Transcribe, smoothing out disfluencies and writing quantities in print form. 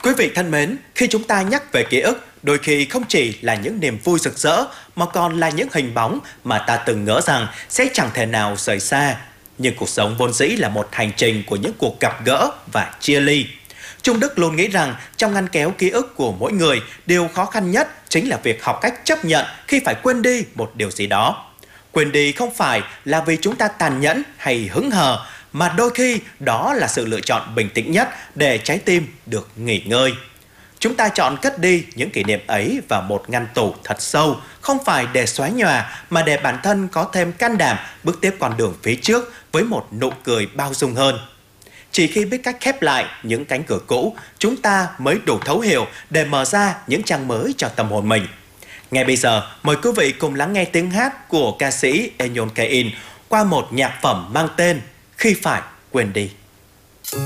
Quý vị thân mến, khi chúng ta nhắc về ký ức, đôi khi không chỉ là những niềm vui rực rỡ mà còn là những hình bóng mà ta từng ngỡ rằng sẽ chẳng thể nào rời xa. Nhưng cuộc sống vốn dĩ là một hành trình của những cuộc gặp gỡ và chia ly. Trung Đức luôn nghĩ rằng trong ngăn kéo ký ức của mỗi người, điều khó khăn nhất chính là việc học cách chấp nhận khi phải quên đi một điều gì đó. Quên đi không phải là vì chúng ta tàn nhẫn hay hững hờ, mà đôi khi đó là sự lựa chọn bình tĩnh nhất để trái tim được nghỉ ngơi. Chúng ta chọn cất đi những kỷ niệm ấy vào một ngăn tủ thật sâu, không phải để xóa nhòa mà để bản thân có thêm can đảm bước tiếp con đường phía trước với một nụ cười bao dung hơn. Chỉ khi biết cách khép lại những cánh cửa cũ, chúng ta mới đủ thấu hiểu để mở ra những trang mới cho tâm hồn mình. Ngay bây giờ, mời quý vị cùng lắng nghe tiếng hát của ca sĩ Eunyon Kain qua một nhạc phẩm mang tên Khi Phải Quên Đi.